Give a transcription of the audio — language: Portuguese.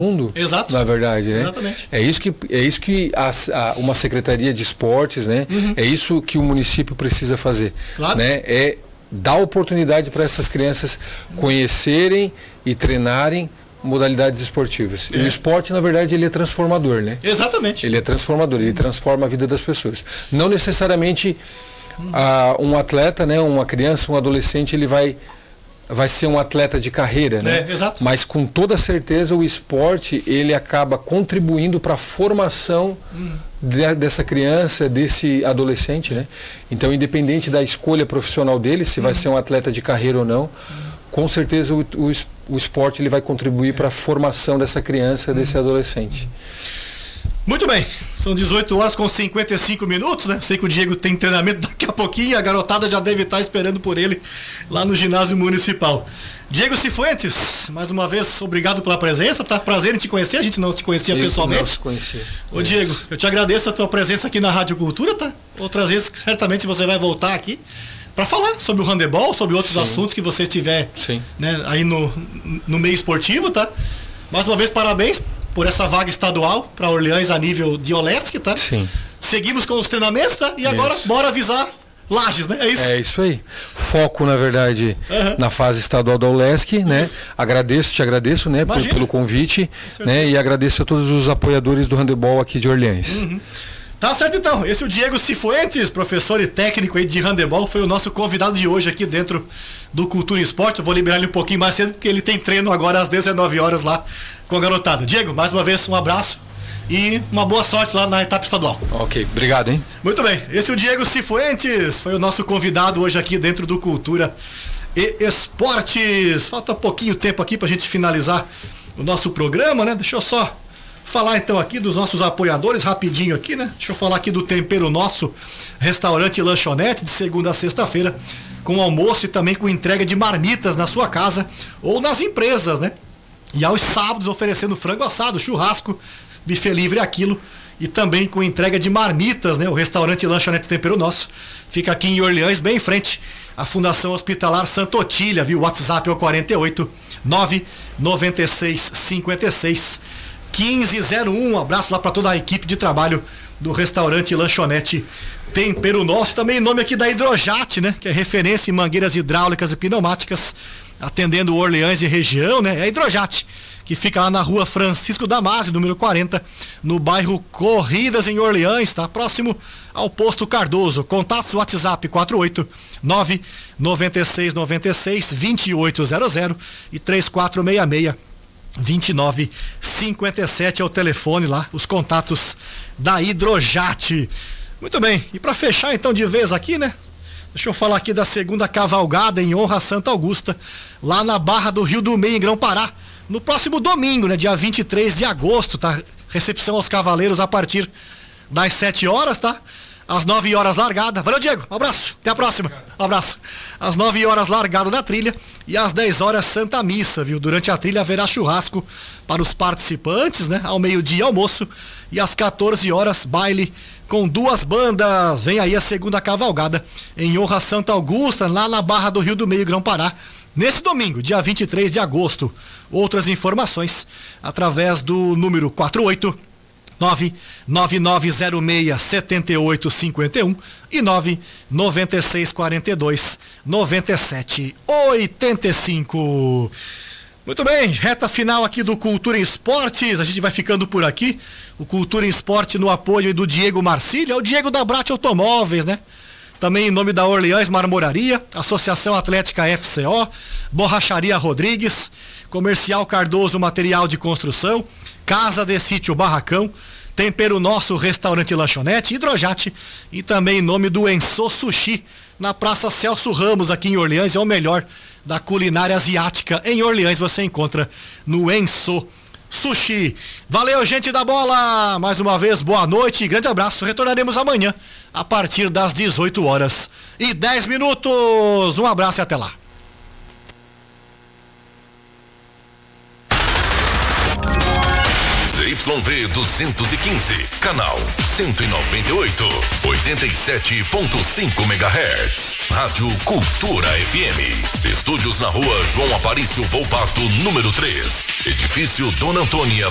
mundo, Exato. Na verdade, né? Exatamente. É isso que uma secretaria de esportes, né? É isso que o município precisa fazer, Claro. né? É dar oportunidade para essas crianças conhecerem e treinarem modalidades esportivas. E o esporte, na verdade, ele é transformador, né? Exatamente. Ele é transformador, ele transforma a vida das pessoas. Não necessariamente um atleta, né? Uma criança, um adolescente, ele vai ser um atleta de carreira, né? Exato. Mas com toda certeza o esporte, ele acaba contribuindo para a formação dessa criança, desse adolescente, né? Então, independente da escolha profissional dele, se vai ser um atleta de carreira ou não, com certeza o esporte ele vai contribuir para a formação dessa criança, desse adolescente. Muito bem, são 18 horas com 55 minutos, né? Sei que o Diego tem treinamento daqui a pouquinho, a garotada já deve estar esperando por ele lá no ginásio municipal. Diego Cifuentes, mais uma vez, obrigado pela presença, tá? Prazer em te conhecer, a gente não se conhecia pessoalmente. Não se conhecia. Ô Diego, eu te agradeço a tua presença aqui na Rádio Cultura, tá? Outras vezes, certamente você vai voltar aqui para falar sobre o handebol, sobre outros assuntos que você estiver, né, aí no meio esportivo, tá? Mais uma vez, parabéns por essa vaga estadual para Orleans a nível de Olesc, tá? Sim. Seguimos com os treinamentos, tá? E agora, bora avisar Lages, né? É isso? É isso aí. Foco, na verdade, na fase estadual da Olesc, né? Te agradeço, né? Pelo convite, né? E agradeço a todos os apoiadores do handebol aqui de Orleans. Tá certo então, esse é o Diego Cifuentes, professor e técnico aí de handebol, foi o nosso convidado de hoje aqui dentro do Cultura e Esporte. Eu vou liberar ele um pouquinho mais cedo, porque ele tem treino agora às 19 horas lá com a garotada. Diego, mais uma vez um abraço e uma boa sorte lá na etapa estadual. Ok, obrigado, hein? Muito bem, esse é o Diego Cifuentes, foi o nosso convidado hoje aqui dentro do Cultura e Esportes. Falta pouquinho tempo aqui pra gente finalizar o nosso programa, né? Deixa eu só falar então aqui dos nossos apoiadores rapidinho aqui, né? Deixa eu falar aqui do Tempero Nosso, restaurante e lanchonete de segunda a sexta-feira, com almoço e também com entrega de marmitas na sua casa ou nas empresas, né? E aos sábados oferecendo frango assado, churrasco, buffet livre a quilo e também com entrega de marmitas, né? O restaurante e lanchonete Tempero Nosso fica aqui em Orleans, bem em frente à Fundação Hospitalar Santa Otília, viu? O WhatsApp é o 48 996 56 1501. Um abraço lá para toda a equipe de trabalho do restaurante e lanchonete Tempero Nosso. Também em nome aqui da Hidrojat, né? Que é referência em mangueiras hidráulicas e pneumáticas, atendendo Orleans e região, né? É a Hidrojat, que fica lá na rua Francisco Damasio, número 40, no bairro Corridas, em Orleans, tá? Próximo ao posto Cardoso. Contatos WhatsApp 48 996 96 2800 e 3466 2957 é o telefone lá, os contatos da Hidrojat. Muito bem, e para fechar então de vez aqui, né? Deixa eu falar aqui da segunda cavalgada em honra a Santa Augusta, lá na Barra do Rio do Meio, em Grão-Pará, no próximo domingo, né? Dia 23 de agosto, tá? Recepção aos cavaleiros a partir das 7 horas, tá? Às 9 horas largada. Valeu, Diego. Um abraço. Até a próxima. Um abraço. Às 9 horas largada na trilha e às 10 horas Santa Missa, viu? Durante a trilha haverá churrasco para os participantes, né? Ao meio-dia almoço e às 14 horas baile com 2 bandas. Vem aí a segunda cavalgada em honra a Santa Augusta, lá na Barra do Rio do Meio, Grão-Pará, nesse domingo, dia 23 de agosto. Outras informações através do número 48 99906-7851 e 99642-9785. Muito bem, reta final aqui do Cultura em Esportes. A gente vai ficando por aqui. O Cultura em Esporte no apoio do Diego Marcílio, é o Diego da Brat Automóveis, né? Também em nome da Orleans Marmoraria, Associação Atlética FCO, Borracharia Rodrigues, Comercial Cardoso Material de Construção, Casa de Sítio Barracão, Tempero Nosso Restaurante e Lanchonete, Hidrojat e também em nome do Enso Sushi, na Praça Celso Ramos, aqui em Orleans. É o melhor da culinária asiática em Orleans, você encontra no Enso Sushi. Valeu, gente da bola! Mais uma vez, boa noite e grande abraço. Retornaremos amanhã a partir das 18h10. Um abraço e até lá. ZYV 215, canal 198, 87.5 MHz. Rádio Cultura FM. Estúdios na rua João Aparício Volpato, número 3. Edifício Dona Antônia